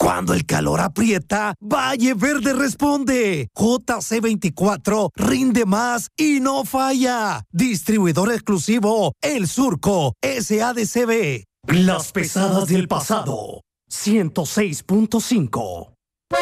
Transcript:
Cuando el calor aprieta, Valle Verde responde. JC24 rinde más y no falla. Distribuidor exclusivo El Surco, SADCB. Las pesadas del pasado. 106.5.